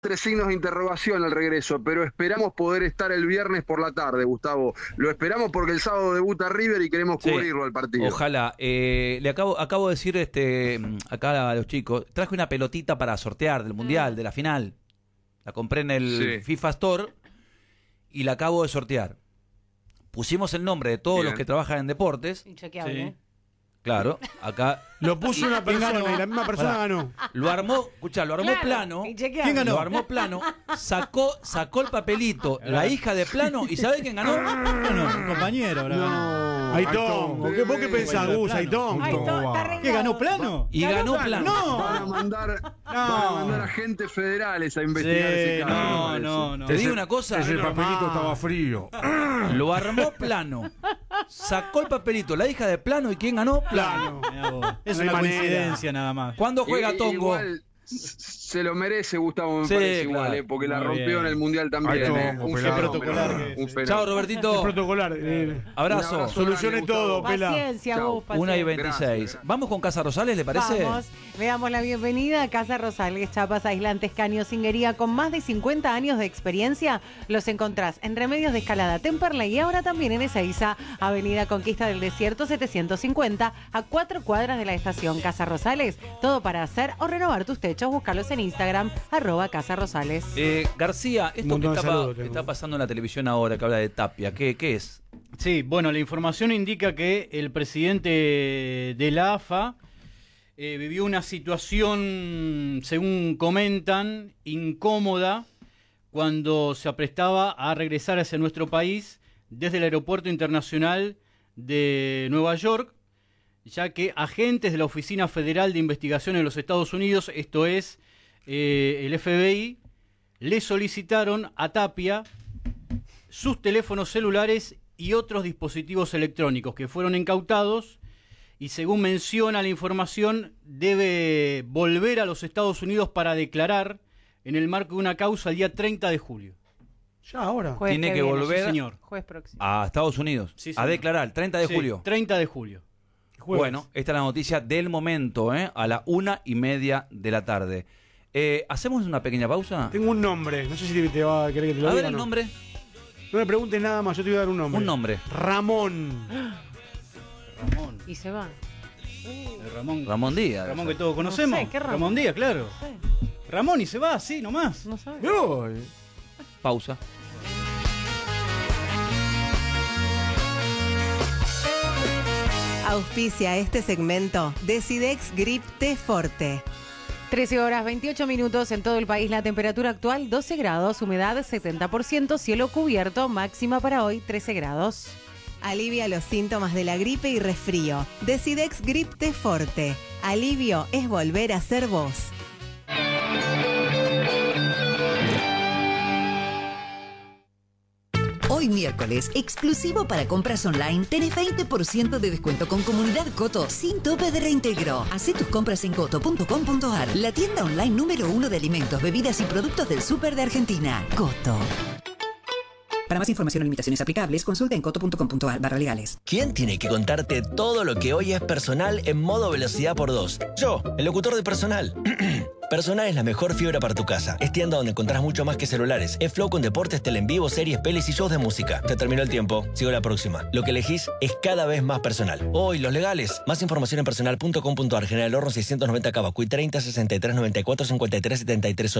3 signos de interrogación al regreso, pero esperamos poder estar el viernes por la tarde, Gustavo. Lo esperamos porque el sábado debuta River y queremos cubrirlo al partido. Ojalá. Le acabo de decir acá a los chicos, traje una pelotita para sortear del Mundial, de la final. La compré en el FIFA Store y la acabo de sortear. Pusimos el nombre de todos los que trabajan en deportes. Inchequeable, ¿eh? Claro, acá lo puso una persona y la misma persona ganó. Lo armó, escuchá, lo armó Plano. ¿Quién ganó? Lo armó Plano, sacó el papelito, la hija de Plano, ¿y sabe quién ganó? Un compañero, no. Aitón. ¿Vos qué pensás, Gus? Aitón. ¿Qué ganó Plano? Y ganó Plano. No. Van a mandar agentes federales a investigar ese caso. No. Te digo una cosa. Ese papelito estaba frío. Lo armó Plano. Sacó el papelito, la hija de Plano, ¿y quién ganó? Plano. Es una coincidencia nada más. ¿Cuándo juega Tongo? Igual se lo merece, Gustavo, me parece igual, porque la rompió en el Mundial también. Un protocolar. Chao, Robertito. Protocolar. Abrazo. Solucione todo, Pela. Paciencia, vos, paciencia. 1:26. Vamos con Casa Rosales, ¿le parece? Vamos, le damos la bienvenida a Casa Rosales, chapas, aislantes, caños, cinguería. Con más de 50 años de experiencia, los encontrás en Remedios de Escalada, Temperley y ahora también en Ezeiza, Avenida Conquista del Desierto 750, a 4 cuadras de la estación. Casa Rosales, todo para hacer o renovar tus techos. Búscalos en Instagram, @Casa Rosales. García, esto que está pasando en la televisión ahora, que habla de Tapia, ¿qué es? Sí, bueno, la información indica que el presidente de la AFA vivió una situación, según comentan, incómoda cuando se aprestaba a regresar hacia nuestro país desde el Aeropuerto Internacional de Nueva York, ya que agentes de la Oficina Federal de Investigación en los Estados Unidos, esto es el FBI, le solicitaron a Tapia sus teléfonos celulares y otros dispositivos electrónicos que fueron incautados y, según menciona la información, debe volver a los Estados Unidos para declarar en el marco de una causa el día 30 de julio. Ya ahora. Tiene que volver señor, a Estados Unidos a declarar el 30 de julio. 30 de julio. Jueves. Bueno, esta es la noticia del momento, a la 1:30 de la tarde. ¿Hacemos una pequeña pausa? Tengo un nombre, no sé si te va a querer que te lo diga. A ver el nombre. No me preguntes nada más, yo te voy a dar un nombre. Un nombre. Ramón. Y se va. Ramón Díaz. Ramón que todos conocemos. No sé, ¿qué Ramón? Ramón Díaz, claro. No sé. Ramón y se va, así nomás. No sabes. Pausa. Auspicia este segmento Decidex Grip T Forte. 13:28 en todo el país. La temperatura actual 12 grados, humedad 70%, cielo cubierto, máxima para hoy 13 grados. Alivia los síntomas de la gripe y resfrío. Decidex Grip T Forte. Alivio es volver a ser vos. Hoy miércoles, exclusivo para compras online, tenés 20% de descuento con Comunidad Coto sin tope de reintegro. Hacé tus compras en coto.com.ar, la tienda online número 1 de alimentos, bebidas y productos del súper de Argentina. Coto. Para más información o limitaciones aplicables, consulta en coto.com.ar/legales. ¿Quién tiene que contarte todo lo que hoy es personal en modo velocidad por 2? Yo, el locutor de Personal. Personal es la mejor fibra para tu casa. Es tienda donde encontrás mucho más que celulares. Es Flow con deportes, tele en vivo, series, pelis y shows de música. Se terminó el tiempo. Sigo la próxima. Lo que elegís es cada vez más personal. Hoy, los legales. Más información en personal.com.ar. General Horno 690 Cava. Cui 30 63 94 53 73